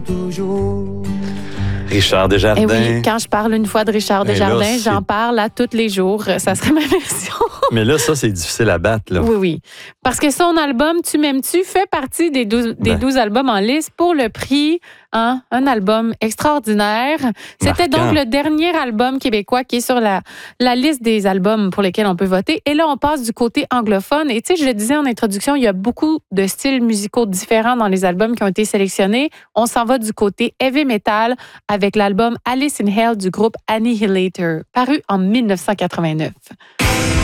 toujours. Richard Desjardins. Eh oui, quand je parle une fois de Richard Desjardins, j'en parle à tous les jours. Ça serait ma version. Mais là, ça, c'est difficile à battre. Là. Oui, oui. Parce que son album Tu m'aimes-tu fait partie des 12 albums en liste pour le prix. Un album extraordinaire. C'était donc le dernier album québécois qui est sur la liste des albums pour lesquels on peut voter. Et là, on passe du côté anglophone. Et tu sais, je le disais en introduction, il y a beaucoup de styles musicaux différents dans les albums qui ont été sélectionnés. On s'en va du côté heavy metal avec l'album Alice in Hell du groupe Annihilator, paru en 1989.